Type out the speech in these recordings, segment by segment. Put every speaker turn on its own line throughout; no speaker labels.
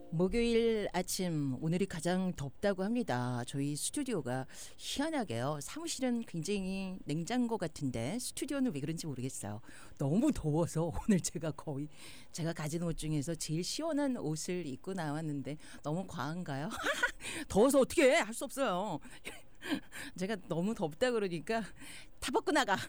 목요일 아침 오늘이 가장 덥다고 합니다. 저희 스튜디오가 희한하게요. 사무실은 굉장히 냉장고 같은데 스튜디오는 왜 그런지 모르겠어요. 너무 더워서 오늘 제가 가진 옷 중에서 제일 시원한 옷을 입고 나왔는데 너무 과한가요? 더워서 어떻게 해? 할 수 없어요. 제가 너무 덥다 그러니까 다 벗고 나가.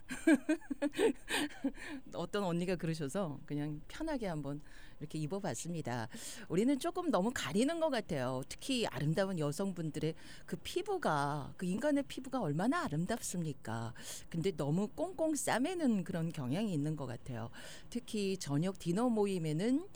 어떤 언니가 그러셔서 그냥 편하게 한번 이렇게 입어봤습니다. 우리는 조금 너무 가리는 것 같아요. 특히 아름다운 여성분들의 그 피부가, 그 인간의 피부가 얼마나 아름답습니까? 근데 너무 꽁꽁 싸매는 그런 경향이 있는 것 같아요. 특히 저녁 디너 모임에는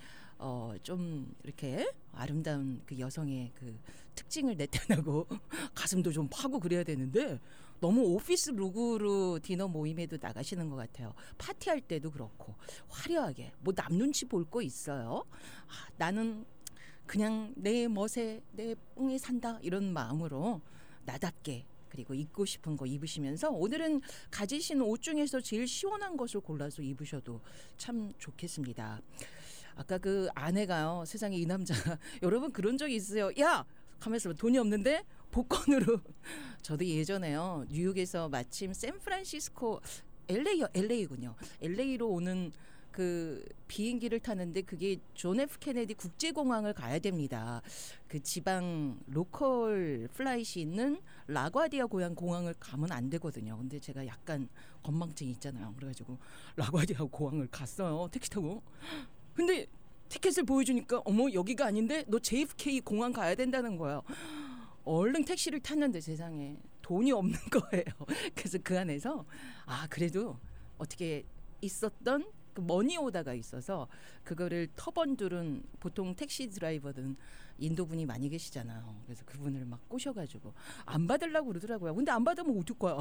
좀 이렇게 아름다운 그 여성의 그 특징을 나타나고 가슴도 좀 파고 그래야 되는데 너무 오피스 룩으로 디너 모임에도 나가시는 것 같아요. 파티할 때도 그렇고 화려하게 뭐 남 눈치 볼 거 있어요. 나는 그냥 내 멋에 내 뽕에 산다 이런 마음으로 나답게 그리고 입고 싶은 거 입으시면서 오늘은 가지신 옷 중에서 제일 시원한 것을 골라서 입으셔도 참 좋겠습니다. 아까 그 아내가요. 세상에 이 남자 여러분 그런 적 있으세요? 야! 가만있어 봐. 돈이 없는데 복권으로 저도 예전에요. 뉴욕에서 마침 샌프란시스코 LA군요. LA로 오는 그 비행기를 타는데 그게 존 F 케네디 국제공항을 가야 됩니다. 그 지방 로컬 플라잇이 있는 라과디아 공항을 가면 안 되거든요. 근데 제가 약간 건망증이 있잖아요. 그래가지고 라과디아 공항을 갔어요. 택시 타고. 근데 티켓을 보여주니까 어머 여기가 아닌데 너 JFK 공항 가야 된다는 거예요. 얼른 택시를 탔는데 세상에 돈이 없는 거예요. 그래서 그 안에서 그래도 어떻게 있었던 그 머니오다가 있어서 그거를 터번둘은 보통 택시 드라이버든 인도분이 많이 계시잖아요. 그래서 그분을 막 꼬셔가지고 안 받으려고 그러더라고요. 근데 안 받으면 어떡 거야.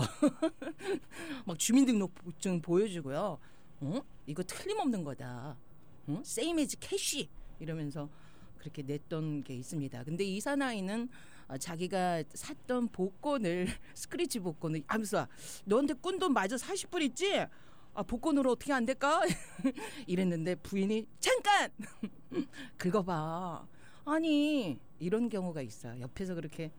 막 주민등록증 보여주고요. 이거 틀림없는 거다. same as cash 이러면서 그렇게 냈던 게 있습니다. 근데 이 사나이는 자기가 샀던 복권을 스크래치 복권을 암수야 너한테 꾼 돈 마저 40불 있지? 복권으로 어떻게 안 될까? 이랬는데 부인이 잠깐 긁어봐. 아니 이런 경우가 있어요. 옆에서 그렇게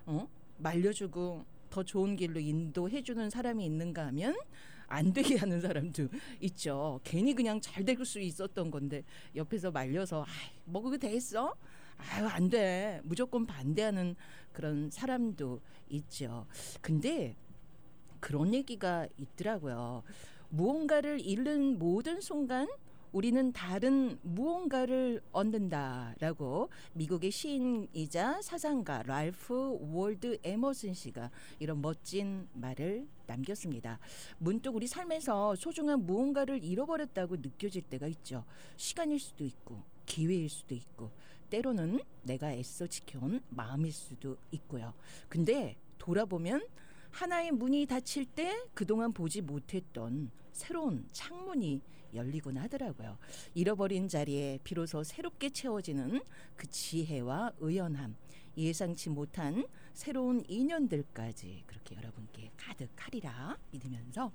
말려주고 더 좋은 길로 인도해주는 사람이 있는가 하면 안 되게 하는 사람도 있죠. 괜히 그냥 잘 될 수 있었던 건데 옆에서 말려서 뭐 그거 되겠어? 안 돼. 무조건 반대하는 그런 사람도 있죠. 근데 그런 얘기가 있더라고요. 무언가를 잃는 모든 순간 우리는 다른 무언가를 얻는다라고 미국의 시인이자 사상가 랄프 월드 에머슨 씨가 이런 멋진 말을 남겼습니다. 문득 우리 삶에서 소중한 무언가를 잃어버렸다고 느껴질 때가 있죠. 시간일 수도 있고 기회일 수도 있고 때로는 내가 애써 지켜온 마음일 수도 있고요. 근데 돌아보면 하나의 문이 닫힐 때 그동안 보지 못했던 새로운 창문이 열리곤 하더라고요. 잃어버린 자리에 비로소 새롭게 채워지는 그 지혜와 의연함, 예상치 못한 새로운 인연들까지 그렇게 여러분께 가득하리라 믿으면서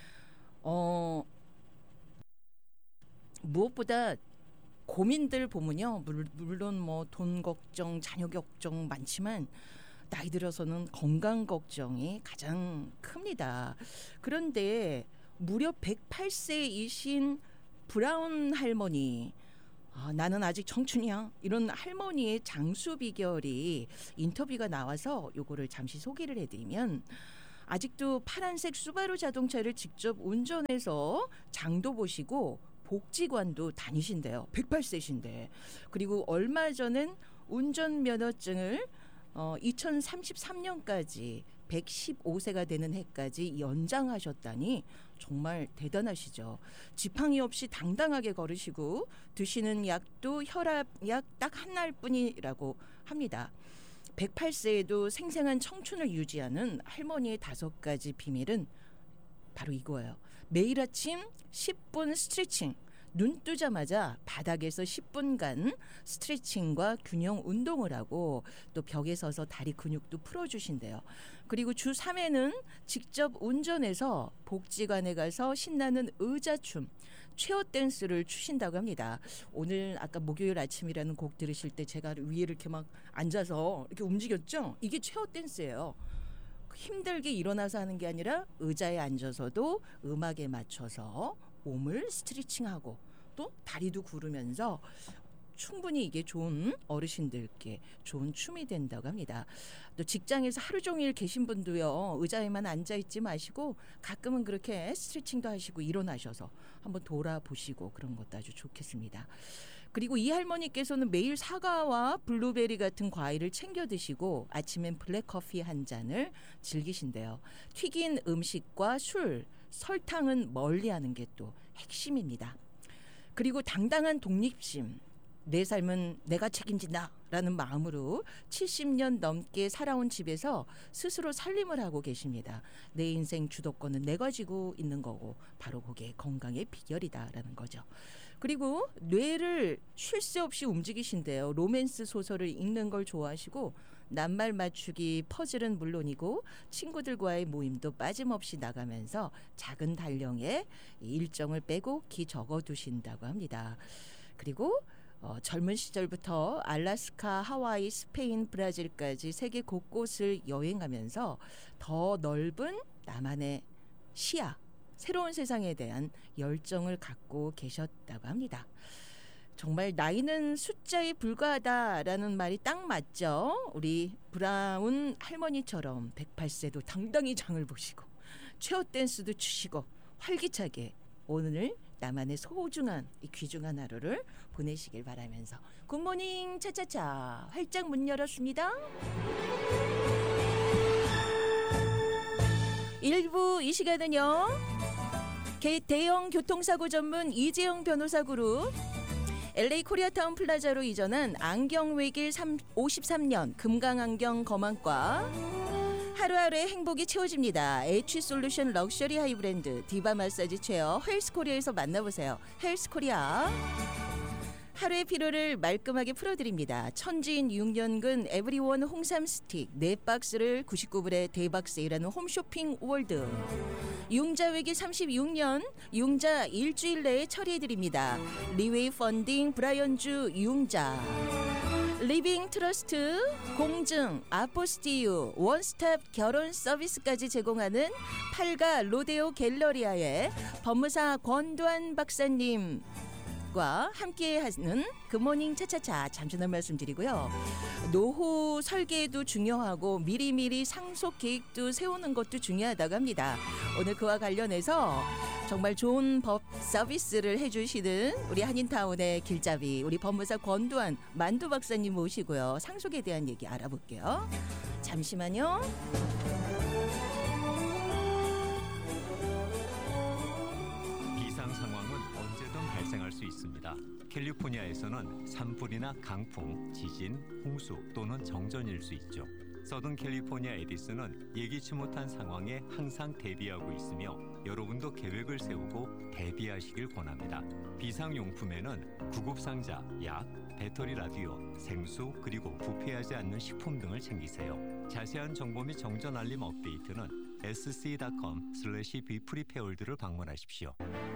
무엇보다 고민들 보면요. 물론 뭐 돈 걱정, 자녀 걱정 많지만 나이 들어서는 건강 걱정이 가장 큽니다. 그런데 무려 108세이신 브라운 할머니, 나는 아직 청춘이야. 이런 할머니의 장수 비결이 인터뷰가 나와서 요거를 잠시 소개를 해드리면 아직도 파란색 수바루 자동차를 직접 운전해서 장도 보시고 복지관도 다니신대요. 108세신데. 그리고 얼마 전엔 운전면허증을 2033년까지 115세가 되는 해까지 연장하셨다니 정말 대단하시죠. 지팡이 없이 당당하게 걸으시고 드시는 약도 혈압약 딱 한 알뿐이라고 합니다. 108세에도 생생한 청춘을 유지하는 할머니의 5가지 비밀은 바로 이거예요. 매일 아침 10분 스트레칭. 눈 뜨자마자 바닥에서 10분간 스트레칭과 균형 운동을 하고 또 벽에 서서 다리 근육도 풀어주신대요. 그리고 주 3회는 직접 운전해서 복지관에 가서 신나는 의자춤, 체어 댄스를 추신다고 합니다. 오늘 아까 목요일 아침이라는 곡 들으실 때 제가 위에를 이렇게 막 앉아서 이렇게 움직였죠? 이게 체어 댄스예요. 힘들게 일어나서 하는 게 아니라 의자에 앉아서도 음악에 맞춰서 몸을 스트레칭하고 또 다리도 구르면서 충분히 이게 좋은 어르신들께 좋은 춤이 된다고 합니다. 또 직장에서 하루 종일 계신 분도요. 의자에만 앉아있지 마시고 가끔은 그렇게 스트레칭도 하시고 일어나셔서 한번 돌아보시고 그런 것도 아주 좋겠습니다. 그리고 이 할머니께서는 매일 사과와 블루베리 같은 과일을 챙겨 드시고 아침엔 블랙커피 한 잔을 즐기신대요. 튀긴 음식과 술, 설탕은 멀리하는 게 또 핵심입니다. 그리고 당당한 독립심, 내 삶은 내가 책임진다라는 마음으로 70년 넘게 살아온 집에서 스스로 살림을 하고 계십니다. 내 인생 주도권은 내가 쥐고 있는 거고 바로 그게 건강의 비결이다라는 거죠. 그리고 뇌를 쉴 새 없이 움직이신대요. 로맨스 소설을 읽는 걸 좋아하시고 낱말 맞추기 퍼즐은 물론이고 친구들과의 모임도 빠짐없이 나가면서 작은 달력에 일정을 빼곡히 적어두신다고 합니다. 그리고 젊은 시절부터 알래스카, 하와이, 스페인, 브라질까지 세계 곳곳을 여행하면서 더 넓은 나만의 시야, 새로운 세상에 대한 열정을 갖고 계셨다고 합니다. 정말 나이는 숫자에 불과하다라는 말이 딱 맞죠. 우리 브라운 할머니처럼 108세도 당당히 장을 보시고 체어 댄스도 추시고 활기차게 오늘 나만의 소중한 귀중한 하루를 보내시길 바라면서 굿모닝 차차차 활짝 문 열었습니다. 1부 이 시간은요. 대형 교통사고 전문 이재영 변호사 그룹 LA 코리아타운 플라자로 이전한 안경외길 53년 금강안경 검안과 하루하루의 행복이 채워집니다. H솔루션 럭셔리 하이브랜드 디바 마사지 체어 헬스코리아에서 만나보세요. 헬스코리아. 하루의 피로를 말끔하게 풀어드립니다. 천지인 6년근 에브리원 홍삼 스틱 4박스를 99불에 대박 세일하는 홈쇼핑 월드. 융자 외길 36년 융자 일주일 내에 처리해드립니다. 리웨이 펀딩 브라이언주 융자. 리빙 트러스트 공증 아포스티유 원스톱 결혼 서비스까지 제공하는 팔가 로데오 갤러리아의 법무사 권도한 박사님 과 함께하는 굿모닝 차차차 잠시 후 말씀드리고요. 노후 설계도 중요하고 미리미리 상속 계획도 세우는 것도 중요하다고 합니다. 오늘 그와 관련해서 정말 좋은 법 서비스를 해주시는 우리 한인타운의 길잡이 우리 법무사 권도한 만두 박사님 모시고요. 상속에 대한 얘기 알아볼게요. 잠시만요.
발생할 수 있습니다. 캘리포니아에서는 산불이나 강풍, 지진, 홍수 또는 정전일 수 있죠. 서든 캘리포니아 에디슨은 예기치 못한 상황에 항상 대비하고 있으며 여러분도 계획을 세우고 대비하시길 권합니다. 비상용품에는 구급상자, 약, 배터리 라디오, 생수 그리고 부패하지 않는 식품 등을 챙기세요. 자세한 정보 및 정전 알림 업데이트는 sc.com/beprepared를 방문하십시오.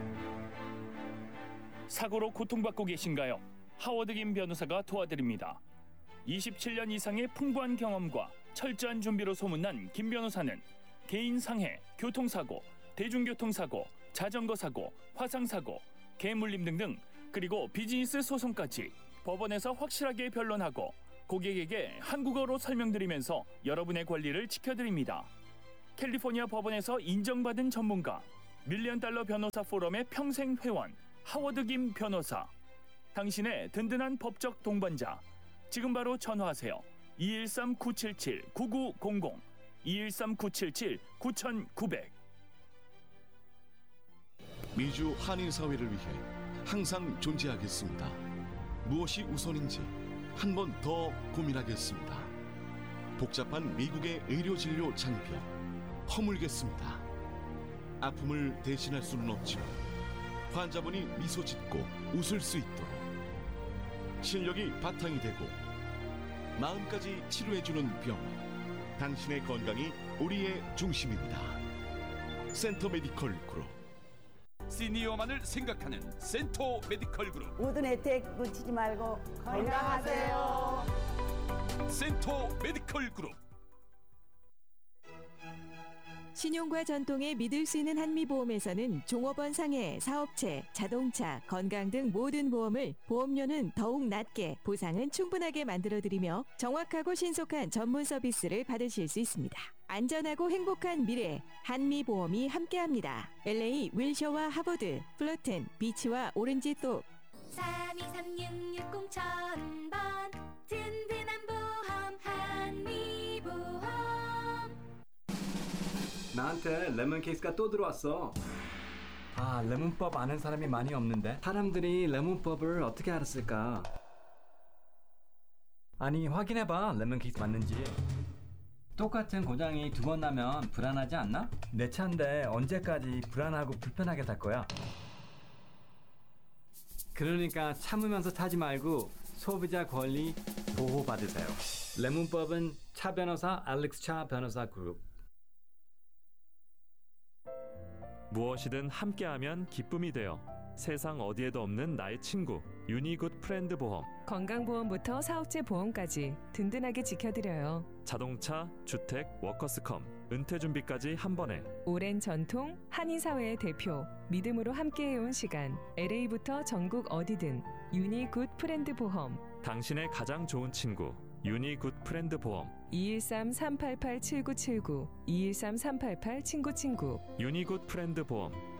사고로 고통받고 계신가요? 하워드 김 변호사가 도와드립니다. 27년 이상의 풍부한 경험과 철저한 준비로 소문난 김 변호사는 개인 상해, 교통사고, 대중교통사고, 자전거 사고, 화상사고, 개물림 등등 그리고 비즈니스 소송까지 법원에서 확실하게 변론하고 고객에게 한국어로 설명드리면서 여러분의 권리를 지켜드립니다. 캘리포니아 법원에서 인정받은 전문가, $1,000,000 변호사 포럼의 평생 회원 하워드 김 변호사. 당신의 든든한 법적 동반자. 지금 바로 전화하세요. 213-977-9900 213-977-9900.
미주 한인사회를 위해 항상 존재하겠습니다. 무엇이 우선인지 한 번 더 고민하겠습니다. 복잡한 미국의 의료진료 장벽 허물겠습니다. 아픔을 대신할 수는 없지만 환자분이 미소 짓고 웃을 수 있도록 실력이 바탕이 되고 마음까지 치료해주는 병원. 당신의 건강이 우리의 중심입니다. 센터 메디컬 그룹.
시니어만을 생각하는 센터 메디컬 그룹.
모든 혜택 놓치지 말고 건강하세요.
센터 메디컬 그룹.
신용과 전통에 믿을 수 있는 한미보험에서는 종업원 상해, 사업체, 자동차, 건강 등 모든 보험을 보험료는 더욱 낮게, 보상은 충분하게 만들어드리며 정확하고 신속한 전문 서비스를 받으실 수 있습니다. 안전하고 행복한 미래, 한미보험이 함께합니다. LA 윌셔와 하버드, 플러튼, 비치와 오렌지똑
32366000번 든든한 보험 한미보험.
나한테 레몬 케이스가 또 들어왔어. 아, 레몬법 아는 사람이 많이 없는데 사람들이 레몬법을 어떻게 알았을까? 아니, 확인해봐. 레몬 케이스 맞는지. 똑같은 고장이 2번 나면 불안하지 않나? 내 차인데 언제까지 불안하고 불편하게 탈 거야? 그러니까 참으면서 타지 말고 소비자 권리 보호받으세요. 레몬법은 차 변호사 알렉스 차 변호사 그룹.
무엇이든 함께하면 기쁨이 되어 세상 어디에도 없는 나의 친구 유니굿 프렌드 보험.
건강보험부터 사업체 보험까지 든든하게 지켜드려요.
자동차, 주택, 워커스컴, 은퇴 준비까지 한 번에.
오랜 전통, 한인사회의 대표, 믿음으로 함께해온 시간, LA부터 전국 어디든 유니굿 프렌드 보험.
당신의 가장 좋은 친구 유니굿 프렌드 보험.
213-388-7979 213-388-친구친구
유니굿 프렌드 보험.